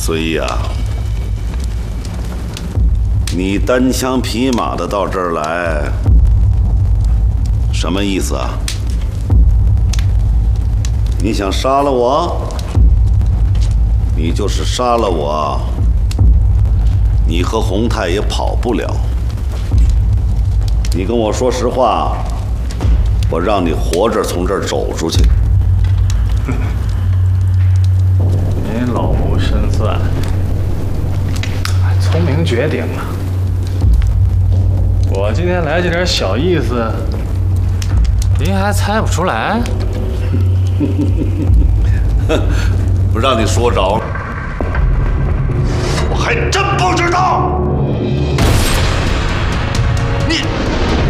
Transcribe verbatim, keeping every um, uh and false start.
孙毅啊，你单枪匹马的到这儿来，什么意思啊？你想杀了我？你就是杀了我，你和洪泰也跑不了。你跟我说实话，我让你活着从这儿走出去。 您老谋深算，聪明绝顶啊！我今天来这点小意思，您还猜不出来？ 不让你说着，我还真不知道。